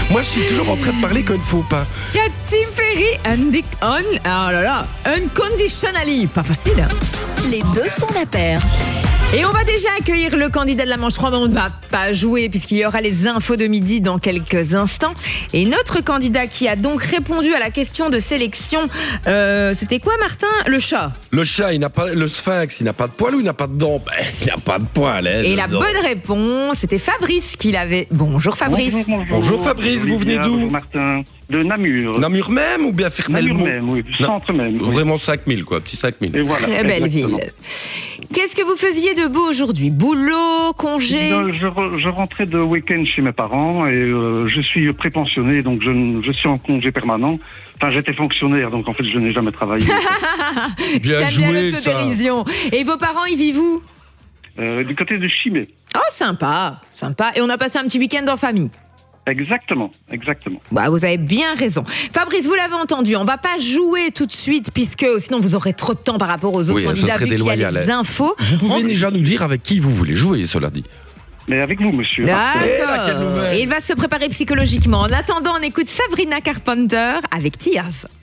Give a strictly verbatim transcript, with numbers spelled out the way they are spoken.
Moi, je suis toujours en train de parler qu'il ne faut pas. Katy Perry, undi- un, oh là là, unconditionally. Pas facile. Hein. Les deux font la paire. Et on va déjà accueillir le candidat de la manche trois, mais on ne va pas jouer puisqu'il y aura les infos de midi dans quelques instants. Et notre candidat qui a donc répondu à la question de sélection, euh, c'était quoi Martin? Le chat. Le chat, il n'a pas, le sphinx, il n'a pas de poil ou il n'a pas de dents? Ben, il n'a pas de poil. Hein, Et la dedans. bonne réponse, c'était Fabrice qui l'avait. Bonjour Fabrice. Bonjour, bonjour. Bonjour Fabrice, vous venez Olivia, d'où? bonjour Martin, de Namur. Namur même ou bien Fernel Namur même, oui, du centre même. oui. Vraiment cinq mille, quoi, petit cinq mille. Et voilà, Très belle exactement. ville. Qu'est-ce que vous faisiez de beau aujourd'hui? Boulot, congé? Non, je, re- je rentrais de week-end chez mes parents et euh, je suis prépensionné, donc je, n- je suis en congé permanent. Enfin, j'étais fonctionnaire, donc en fait, je n'ai jamais travaillé. Bien J'aime bien joué, ça. l'autodérision. Et vos parents, ils vivent où? euh, du côté de Chimay. Oh, sympa, sympa. Et on a passé un petit week-end en famille. Exactement, exactement. Bah, vous avez bien raison. Fabrice, vous l'avez entendu, on va pas jouer tout de suite puisque sinon vous aurez trop de temps par rapport aux autres Oui, ce candidats serait vu qu'il y a déloyal, les hein. infos. Vous pouvez On- déjà nous dire avec qui vous voulez jouer, cela dit. Mais avec vous, monsieur. Martin. Eh, là, quelle D'accord. nouvelle. Et il va se préparer psychologiquement. En attendant, on écoute Sabrina Carpenter avec Tears.